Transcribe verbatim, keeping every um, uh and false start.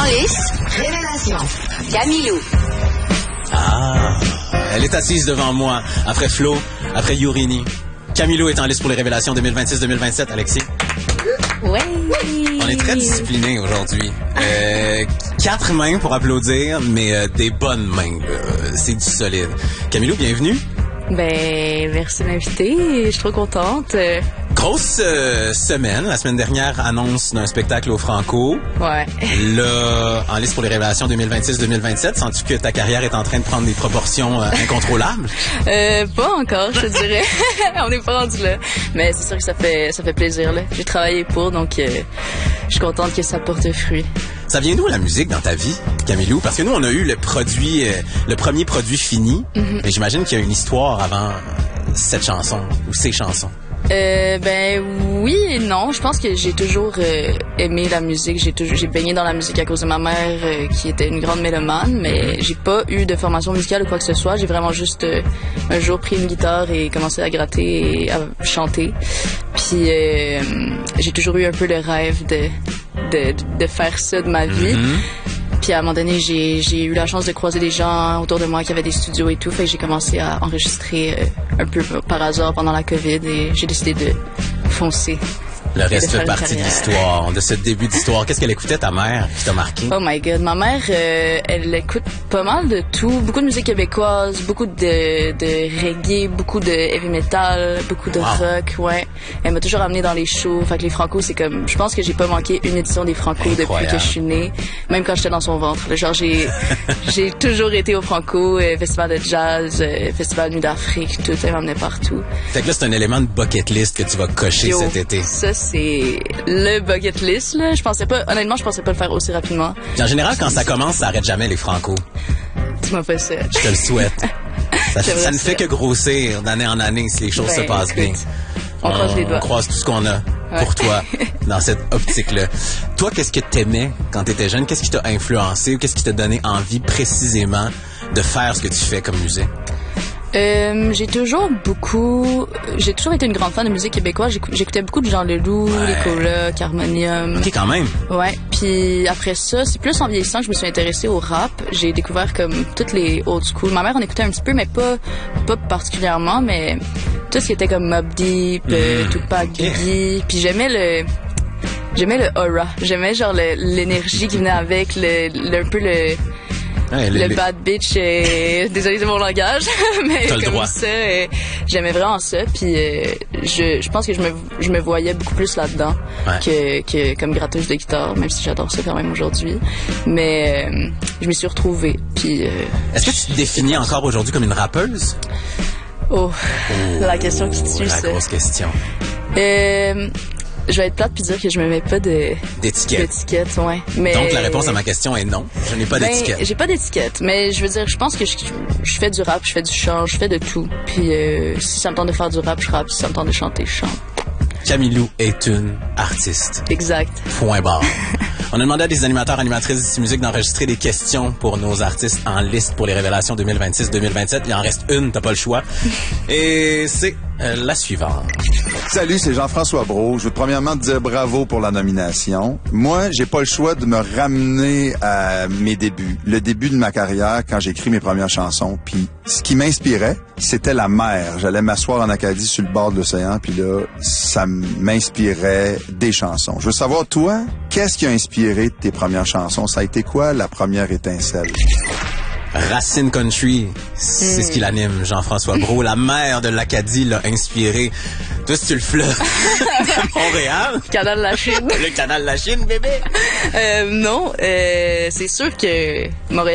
En lice, révélation. Camilo. Ah, elle est assise devant moi, après Flo, après Yurini. Camilo est en liste pour les révélations deux mille vingt-six deux mille vingt-sept, Alexis. Oui. On est très disciplinés aujourd'hui. Euh, quatre mains pour applaudir, mais euh, des bonnes mains. Euh, c'est du solide. Camilo, bienvenue. Ben, merci de m'inviter. Je suis trop contente. Euh, Grosse euh, semaine. La semaine dernière, annonce d'un spectacle au Franco. Ouais. Là, en liste pour les révélations deux mille vingt-six deux mille vingt-sept, sens-tu que ta carrière est en train de prendre des proportions euh, incontrôlables? Euh, pas encore, je te dirais. On n'est pas rendu là. Mais c'est sûr que ça fait, ça fait plaisir, là. J'ai travaillé pour, donc euh, je suis contente que ça porte fruit. Ça vient d'où la musique dans ta vie, Camilo? Parce que nous, on a eu le produit, euh, le premier produit fini, mm-hmm. mais j'imagine qu'il y a une histoire avant cette chanson ou ces chansons. Euh, ben oui et non. Je pense que j'ai toujours euh, aimé la musique. J'ai toujours, j'ai baigné dans la musique à cause de ma mère euh, qui était une grande mélomane, mais j'ai pas eu de formation musicale ou quoi que ce soit. J'ai vraiment juste euh, un jour pris une guitare et commencé à gratter et à chanter. Puis euh, j'ai toujours eu un peu le rêve de de, de faire ça de ma vie. Mm-hmm. Puis à un moment donné, j'ai, j'ai eu la chance de croiser des gens autour de moi qui avaient des studios et tout. Fait que j'ai commencé à enregistrer euh, un peu par hasard pendant la COVID et j'ai décidé de foncer. Le reste fait partie de l'histoire, de ce début d'histoire. Qu'est-ce qu'elle écoutait, ta mère, qui t'a marqué? Oh my God, ma mère, euh, elle écoute pas mal de tout. Beaucoup de musique québécoise, beaucoup de, de reggae, beaucoup de heavy metal, beaucoup de wow. rock, ouais. Elle m'a toujours amené dans les shows. Fait que les Franco, c'est comme... Je pense que j'ai pas manqué une édition des Franco depuis que je suis née. Même quand j'étais dans son ventre. Genre, j'ai j'ai toujours été au Franco, euh, festival de jazz, euh, festival Nuit d'Afrique, tout. Elle m'emmenait partout. Fait que là, c'est un élément de bucket list que tu vas cocher Yo, cet été. Ça, c'est le bucket list, là. Je pensais pas, honnêtement, je pensais pas le faire aussi rapidement. Puis en général, quand ça commence, ça arrête jamais les Franco. Dis-moi pas ça. Je te le souhaite. ça ça ne ça. fait que grossir d'année en année si les choses ben, se passent écoute, bien. On, on croise les doigts. On croise tout ce qu'on a ouais. pour toi dans cette optique-là. Toi, qu'est-ce que t'aimais quand t'étais jeune? Qu'est-ce qui t'a influencé ou qu'est-ce qui t'a donné envie précisément de faire ce que tu fais comme musée? Euh, j'ai toujours beaucoup... J'ai toujours été une grande fan de musique québécoise. J'écoutais beaucoup de Jean Leloup, ouais. Les Colocs, Harmonium. OK, quand même. Ouais. Puis après ça, c'est plus en vieillissant que je me suis intéressée au rap. J'ai découvert comme toutes les old school. Ma mère en écoutait un petit peu, mais pas, pas particulièrement, mais tout ce qui était comme Mobb Deep, mm. euh, Tupac, Biggie. Puis j'aimais le... J'aimais le aura. J'aimais genre le, l'énergie qui venait avec, le, le un peu le... Ouais, le, le les... bad bitch, euh, désolé de mon langage, mais comme droit. ça, euh, j'aimais vraiment ça. Puis euh, je, je pense que je me, je me voyais beaucoup plus là-dedans ouais. que, que comme gratteuse de guitare, même si j'adore ça quand même aujourd'hui. Mais euh, je m'y suis retrouvée. Puis, euh, est-ce que tu te définis encore aujourd'hui comme une rappeuse? Oh, oh la question qui tue, la ça. La grosse question. Euh... Je vais être plate puis dire que je me mets pas de d'étiquette. d'étiquette, ouais. Mais donc la réponse à ma question est non. Je n'ai pas ben, d'étiquette. J'ai pas d'étiquette, mais je veux dire, je pense que je, je fais du rap, je fais du chant, je fais de tout. Puis euh, si ça me tente de faire du rap, je rappe. Si ça me tente de chanter, je chante. Camilo est une artiste. Exact. Point barre. On a demandé à des animateurs, animatrices d'ici musique d'enregistrer des questions pour nos artistes en liste pour les révélations deux mille vingt-six deux mille vingt-sept. Il en reste une, t'as pas le choix. Et c'est euh, la suivante. Salut, c'est Jean-François Brault. Je veux premièrement te dire bravo pour la nomination. Moi, j'ai pas le choix de me ramener à mes débuts. Le début de ma carrière, quand j'ai écrit mes premières chansons. Puis ce qui m'inspirait, c'était la mer. J'allais m'asseoir en Acadie sur le bord de l'océan, puis là, ça m'inspirait des chansons. Je veux savoir, toi, qu'est-ce qui a inspiré tes premières chansons? Ça a été quoi la première étincelle? Racine Country, c'est mm. ce qui l'anime, Jean-François Brault. La mer de l'Acadie l'a inspiré. Toi, c'est-tu le fleuve de Montréal? Canal de la Chine. Le canal de la Chine, bébé? Euh, non, euh, c'est sûr que Montréal